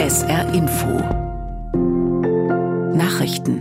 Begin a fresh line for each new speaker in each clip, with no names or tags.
SR Info Nachrichten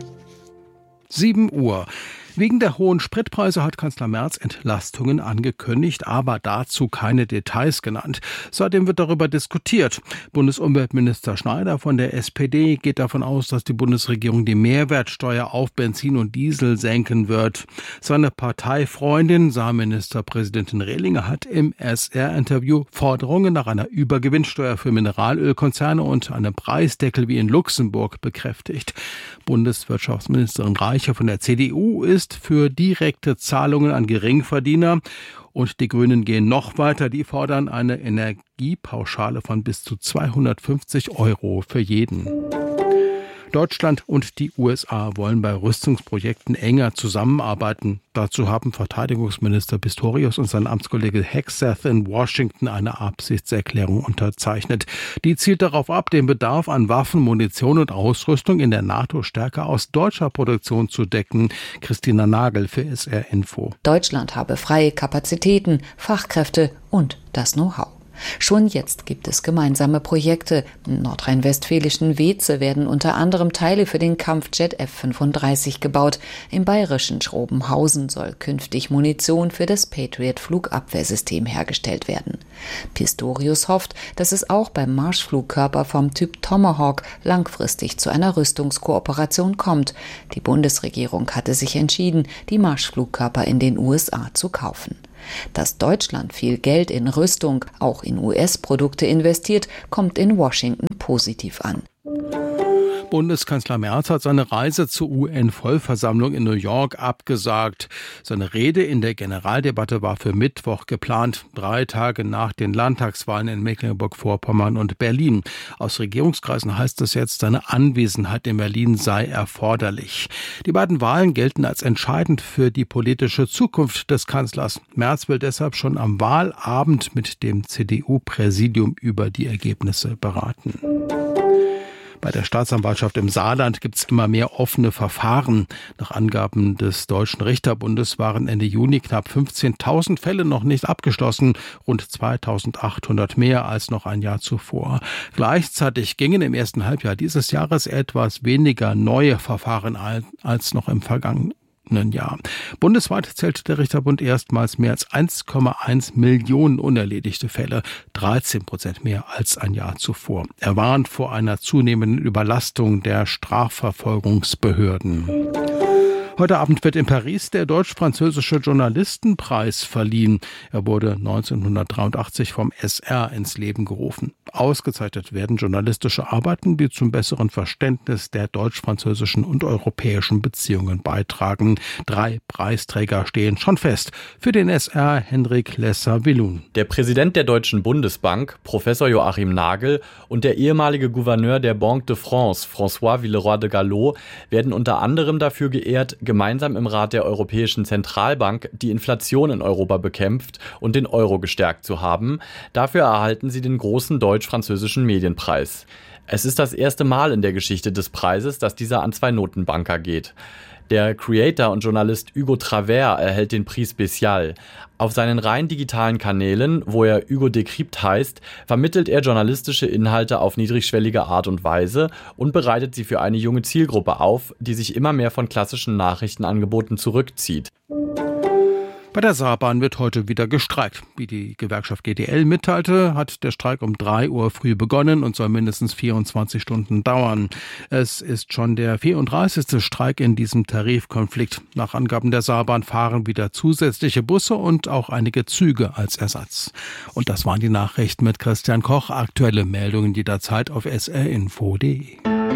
7 Uhr. Wegen der hohen Spritpreise hat Kanzler Merz Entlastungen angekündigt, aber dazu keine Details genannt. Seitdem wird darüber diskutiert. Bundesumweltminister Schneider von der SPD geht davon aus, dass die Bundesregierung die Mehrwertsteuer auf Benzin und Diesel senken wird. Seine Parteifreundin, Ministerpräsidentin Rehlinger, hat im SR-Interview Forderungen nach einer Übergewinnsteuer für Mineralölkonzerne und einem Preisdeckel wie in Luxemburg bekräftigt. Bundeswirtschaftsministerin Reiche von der CDU ist für direkte Zahlungen an Geringverdiener. Und die Grünen gehen noch weiter. Die fordern eine Energiepauschale von bis zu 250 € für jeden. Deutschland und die USA wollen bei Rüstungsprojekten enger zusammenarbeiten. Dazu haben Verteidigungsminister Pistorius und sein Amtskollege Hegseth in Washington eine Absichtserklärung unterzeichnet. Die zielt darauf ab, den Bedarf an Waffen, Munition und Ausrüstung in der NATO stärker aus deutscher Produktion zu decken. Christina Nagel für SR Info.
Deutschland habe freie Kapazitäten, Fachkräfte und das Know-how. Schon jetzt gibt es gemeinsame Projekte. Im nordrhein-westfälischen Weeze werden unter anderem Teile für den Kampfjet F-35 gebaut. Im bayerischen Schrobenhausen soll künftig Munition für das Patriot-Flugabwehrsystem hergestellt werden. Pistorius hofft, dass es auch beim Marschflugkörper vom Typ Tomahawk langfristig zu einer Rüstungskooperation kommt. Die Bundesregierung hatte sich entschieden, die Marschflugkörper in den USA zu kaufen. Dass Deutschland viel Geld in Rüstung, auch in US-Produkte investiert, kommt in Washington positiv an.
Bundeskanzler Merz hat seine Reise zur UN-Vollversammlung in New York abgesagt. Seine Rede in der Generaldebatte war für Mittwoch geplant, 3 Tage nach den Landtagswahlen in Mecklenburg-Vorpommern und Berlin. Aus Regierungskreisen heißt es jetzt, seine Anwesenheit in Berlin sei erforderlich. Die beiden Wahlen gelten als entscheidend für die politische Zukunft des Kanzlers. Merz will deshalb schon am Wahlabend mit dem CDU-Präsidium über die Ergebnisse beraten. Bei der Staatsanwaltschaft im Saarland gibt es immer mehr offene Verfahren. Nach Angaben des Deutschen Richterbundes waren Ende Juni knapp 15.000 Fälle noch nicht abgeschlossen, rund 2.800 mehr als noch ein Jahr zuvor. Gleichzeitig gingen im ersten Halbjahr dieses Jahres etwas weniger neue Verfahren als noch im vergangenen Jahr. Bundesweit zählt der Richterbund erstmals mehr als 1,1 Millionen unerledigte Fälle, 13% mehr als ein Jahr zuvor. Er warnt vor einer zunehmenden Überlastung der Strafverfolgungsbehörden. Heute Abend wird in Paris der deutsch-französische Journalistenpreis verliehen. Er wurde 1983 vom SR ins Leben gerufen. Ausgezeichnet werden journalistische Arbeiten, die zum besseren Verständnis der deutsch-französischen und europäischen Beziehungen beitragen. 3 Preisträger stehen schon fest. Für den SR Henrik Lesser-Willun.
Der Präsident der Deutschen Bundesbank, Professor Joachim Nagel, und der ehemalige Gouverneur der Banque de France, François Villeroy de Galhau, werden unter anderem dafür geehrt, gemeinsam im Rat der Europäischen Zentralbank die Inflation in Europa bekämpft und den Euro gestärkt zu haben. Dafür erhalten sie den großen deutsch-französischen Medienpreis. Es ist das erste Mal in der Geschichte des Preises, dass dieser an 2 Notenbanker geht. Der Creator und Journalist Hugo Travers erhält den Prix Spécial. Auf seinen rein digitalen Kanälen, wo er Hugo Decrypt heißt, vermittelt er journalistische Inhalte auf niedrigschwellige Art und Weise und bereitet sie für eine junge Zielgruppe auf, die sich immer mehr von klassischen Nachrichtenangeboten zurückzieht.
Bei der Saarbahn wird heute wieder gestreikt. Wie die Gewerkschaft GDL mitteilte, hat der Streik um 3 Uhr früh begonnen und soll mindestens 24 Stunden dauern. Es ist schon der 34. Streik in diesem Tarifkonflikt. Nach Angaben der Saarbahn fahren wieder zusätzliche Busse und auch einige Züge als Ersatz. Und das waren die Nachrichten mit Christian Koch. Aktuelle Meldungen jederzeit auf srinfo.de.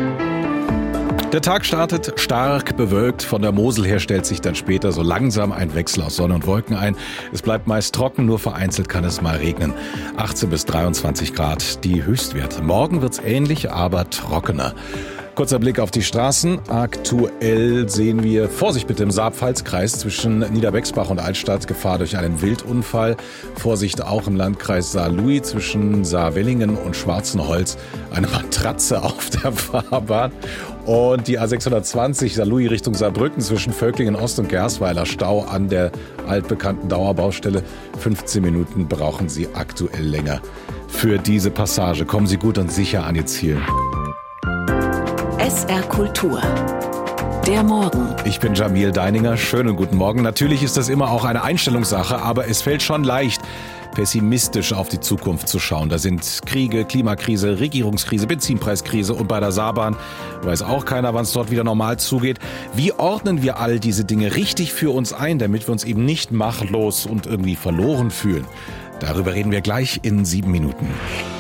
Der Tag startet stark bewölkt. Von der Mosel her stellt sich dann später so langsam ein Wechsel aus Sonne und Wolken ein. Es bleibt meist trocken, nur vereinzelt kann es mal regnen. 18 bis 23 Grad die Höchstwerte. Morgen wird's ähnlich, aber trockener. Kurzer Blick auf die Straßen. Aktuell sehen wir Vorsicht bitte im Saar-Pfalz-Kreis zwischen Niederbexbach und Altstadt. Gefahr durch einen Wildunfall. Vorsicht auch im Landkreis Saarlouis zwischen Saarwellingen und Schwarzenholz. Eine Matratze auf der Fahrbahn. Und die A620 Saarlouis Richtung Saarbrücken zwischen Völklingen Ost und Gersweiler. Stau an der altbekannten Dauerbaustelle. 15 Minuten brauchen Sie aktuell länger für diese Passage. Kommen Sie gut und sicher an Ihr Ziel.
SR Kultur. Der Morgen.
Ich bin Jamil Deininger. Schönen guten Morgen. Natürlich ist das immer auch eine Einstellungssache, aber es fällt schon leicht, pessimistisch auf die Zukunft zu schauen. Da sind Kriege, Klimakrise, Regierungskrise, Benzinpreiskrise und bei der Saarbahn weiß auch keiner, wann es dort wieder normal zugeht. Wie ordnen wir all diese Dinge richtig für uns ein, damit wir uns eben nicht machtlos und irgendwie verloren fühlen? Darüber reden wir gleich in 7 Minuten.